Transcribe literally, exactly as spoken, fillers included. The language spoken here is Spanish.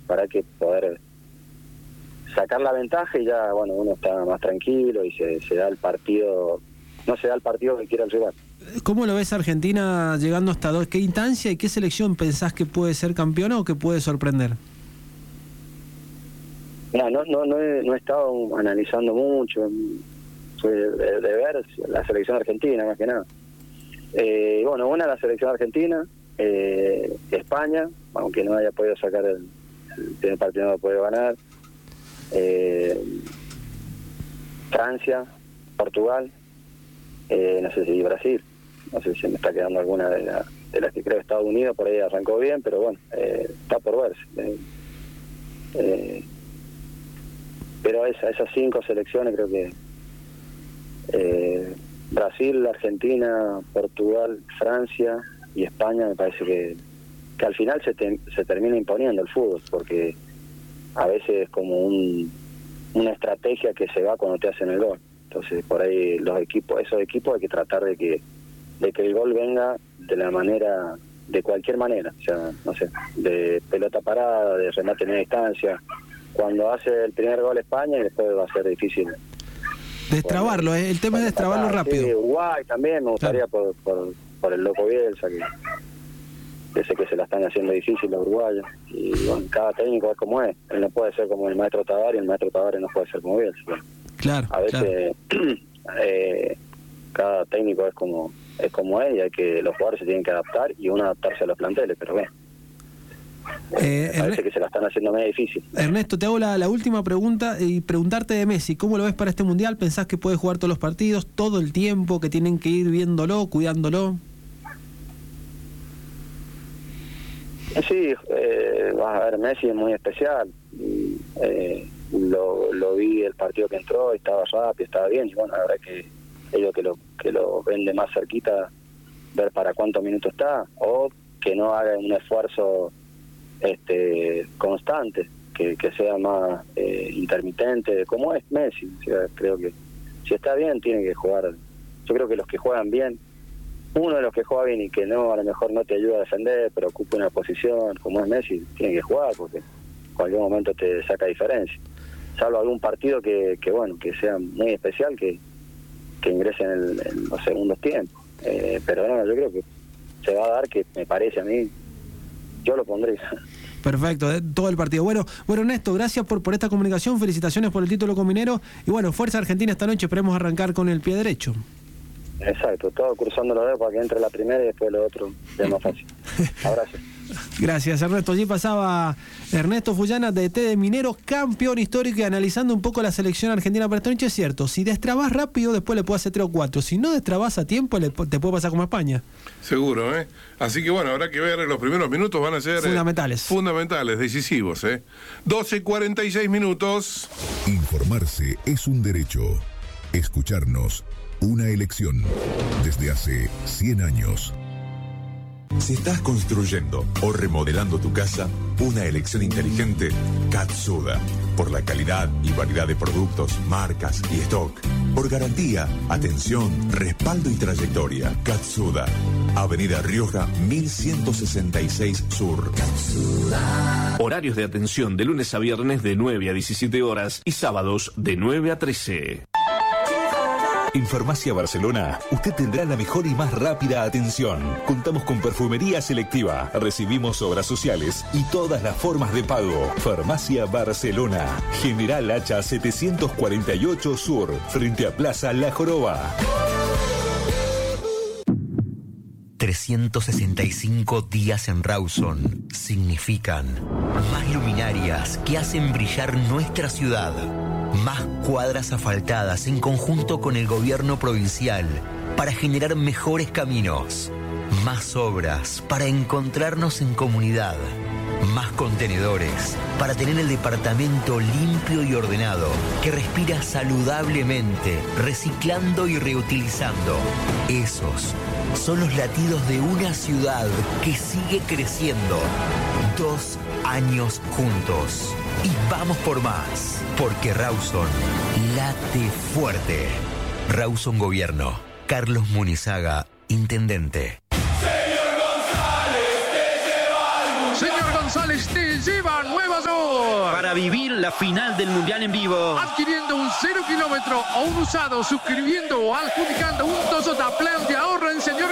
para que poder sacar la ventaja y ya, bueno, uno está más tranquilo y se, se da el partido, no se da el partido que quiera el rival. ¿Cómo lo ves a Argentina llegando hasta dos? ¿Qué instancia y qué selección pensás que puede ser campeona o que puede sorprender? No, no, no, no he, no he estado analizando mucho, soy de, de, de ver la selección argentina más que nada. Eh, bueno, una la selección argentina, eh, España, aunque no haya podido sacar el, el primer partido, no lo puede ganar. Eh, Francia, Portugal, eh, no sé si Brasil, no sé si me está quedando alguna de, la, de las que creo. Estados Unidos por ahí arrancó bien, pero bueno, eh, está por verse. Eh, eh, pero esa, esas cinco selecciones creo que eh, Brasil, Argentina, Portugal, Francia y España me parece que, que al final se, te, se termina imponiendo el fútbol, porque a veces es como un, una estrategia que se va cuando te hacen el gol. Entonces por ahí los equipos, esos equipos hay que tratar de que de que el gol venga de la manera, de cualquier manera, o sea, no sé, de pelota parada, de remate en media distancia. Cuando hace el primer gol España y después va a ser difícil destrabarlo, bueno, el tema es destrabarlo pasar, rápido. Sí, Uruguay también me gustaría, claro, por, por, por el loco Bielsa, que, que sé que se la están haciendo difícil los uruguayos, y bueno, cada técnico es como es, él no puede ser como el maestro Tavares, el maestro Tavares no puede ser como Bielsa. Claro, a veces claro. eh, cada técnico es como es como es y hay que los jugadores se tienen que adaptar y uno adaptarse a los planteles, pero bueno, eh, parece Ernest, que se la están haciendo medio difícil. Ernesto, te hago la, la última pregunta y preguntarte de Messi, ¿cómo lo ves para este Mundial? ¿Pensás que puede jugar todos los partidos, todo el tiempo, que tienen que ir viéndolo, cuidándolo? Sí, eh, vas a ver, Messi es muy especial. Eh, lo, lo vi el partido que entró, estaba rápido, estaba bien, y bueno, la verdad que ellos que lo que lo ven de más cerquita, ver para cuántos minutos está, o que no haga un esfuerzo este constante, que, que sea más eh, intermitente, como es Messi. O sea, creo que si está bien tiene que jugar. Yo creo que los que juegan bien, uno de los que juega bien y que no, a lo mejor no te ayuda a defender, pero ocupa una posición como es Messi, tiene que jugar porque en cualquier momento te saca diferencia. Salvo algún partido que, que bueno, que sea muy especial, que, que ingrese en, el, en los segundos tiempos. Eh, pero no, yo creo que se va a dar, que me parece a mí, yo lo pondría. Perfecto, eh, todo el partido. Bueno, bueno Ernesto, gracias por, por esta comunicación, felicitaciones por el título con Minero, y bueno, fuerza Argentina esta noche, esperemos arrancar con el pie derecho. Exacto, todo cruzando los dedos para que entre la primera y después lo otro sea más fácil. Abrazo. Gracias, Ernesto. Allí pasaba Ernesto Fullana, D T de Minero, campeón histórico, y analizando un poco la selección argentina para esta noche. Es cierto, si destrabás rápido, después le puede hacer tres o cuatro. Si no destrabás a tiempo, le, te puede pasar como a España. Seguro, ¿eh? Así que bueno, habrá que ver, los primeros minutos van a ser fundamentales. Eh, fundamentales, decisivos, ¿eh? doce cuarenta y seis minutos. Informarse es un derecho. Escucharnos, una elección. Desde hace cien años. Si estás construyendo o remodelando tu casa, una elección inteligente, Katsuda. Por la calidad y variedad de productos, marcas y stock. Por garantía, atención, respaldo y trayectoria. Katsuda. Avenida Rioja, mil ciento sesenta y seis Sur. Katsuda. Horarios de atención de lunes a viernes de nueve a diecisiete horas y sábados de nueve a trece. En Farmacia Barcelona, usted tendrá la mejor y más rápida atención. Contamos con perfumería selectiva, recibimos obras sociales y todas las formas de pago. Farmacia Barcelona, General Hacha setecientos cuarenta y ocho Sur, frente a Plaza La Joroba. trescientos sesenta y cinco días en Rawson significan más luminarias que hacen brillar nuestra ciudad. Más cuadras asfaltadas en conjunto con el gobierno provincial para generar mejores caminos. Más obras para encontrarnos en comunidad. Más contenedores para tener el departamento limpio y ordenado, que respira saludablemente, reciclando y reutilizando. Esos son los latidos de una ciudad que sigue creciendo. Dos años juntos. Y vamos por más, porque Rawson late fuerte. Rawson Gobierno. Carlos Munizaga, Intendente. Señor González te lleva a Nueva York. vivir la final del Mundial en vivo. Adquiriendo un cero kilómetro o un usado, suscribiendo o adjudicando un Toyota Play